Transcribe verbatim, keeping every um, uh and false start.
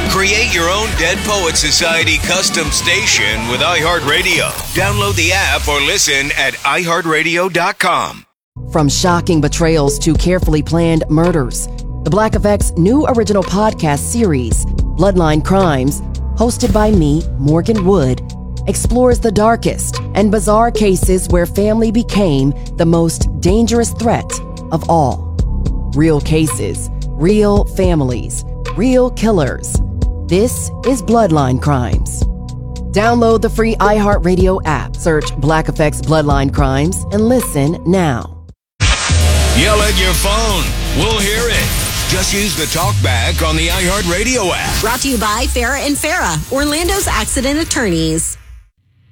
Create your own Dead Poet Society custom station with iHeartRadio. Download the app or listen at i heart radio dot com. From shocking betrayals to carefully planned murders, the Black Effect's new original podcast series, Bloodline Crimes, hosted by me, Morgan Wood, explores the darkest and bizarre cases where family became the most dangerous threat of all. Real cases, real families, real killers. This is Bloodline Crimes. Download the free iHeartRadio app, search Black Effect's Bloodline Crimes, and listen now. Yell at your phone. We'll hear it. Just use the talkback on the iHeartRadio app. Brought to you by Farah and Farah, Orlando's accident attorneys.